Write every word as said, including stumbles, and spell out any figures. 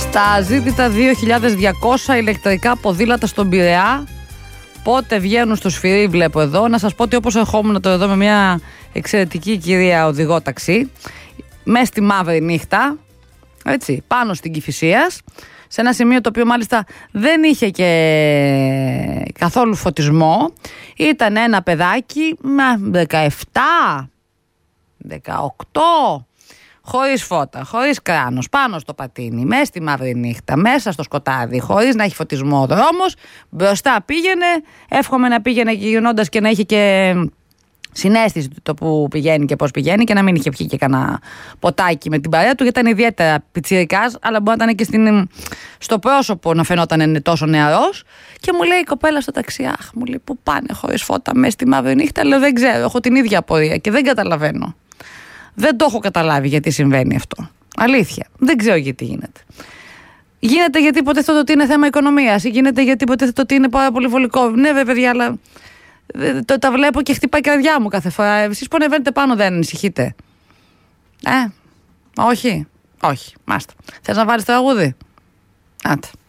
Στα ζήτητα δύο χιλιάδες διακόσια ηλεκτρικά ποδήλατα στον Πειραιά. Πότε βγαίνουν στο Σφυρί, βλέπω εδώ. Να σας πω ότι όπως ερχόμουν το εδώ με μια εξαιρετική κυρία οδηγό ταξί, μέσα στη μαύρη νύχτα, έτσι, πάνω στην Κηφισίας, σε ένα σημείο το οποίο μάλιστα δεν είχε και καθόλου φωτισμό, ήταν ένα παιδάκι με δεκαεπτά, δεκαοκτώ, χωρίς φώτα, χωρίς κράνος, πάνω στο πατίνι, μέσα στη μαύρη νύχτα, μέσα στο σκοτάδι, χωρίς να έχει φωτισμό ο δρόμος, μπροστά πήγαινε, εύχομαι να πήγαινε γυρνώντας και να είχε και συναίσθηση το που πηγαίνει και πώς πηγαίνει και να μην είχε πιει και κανένα ποτάκι με την παρέα του, γιατί ήταν ιδιαίτερα πιτσιρικάς, αλλά μπορεί να ήταν και στην, στο πρόσωπο να φαινόταν είναι τόσο νεαρός. Και μου λέει η κοπέλα στο ταξί, αχ, μου λέει, πού πάνε χωρίς φώτα μέσα στη μαύρη νύχτα? Λέω, δεν ξέρω, έχω την ίδια απορία και δεν καταλαβαίνω. Δεν το έχω καταλάβει γιατί συμβαίνει αυτό. Αλήθεια. Δεν ξέρω γιατί γίνεται. Γίνεται γιατί υποτίθεται ότι είναι θέμα οικονομίας, ή γίνεται γιατί υποτίθεται ότι είναι πάρα πολύ βολικό. Ναι, βέβαια, παιδιά, αλλά το, τα βλέπω και χτυπάει η καρδιά μου κάθε φορά. Εσείς που ανεβαίνετε πάνω δεν ανησυχείτε? Ε, όχι. Όχι. Μάστα. Θες να βάλεις τραγούδι? Άντε.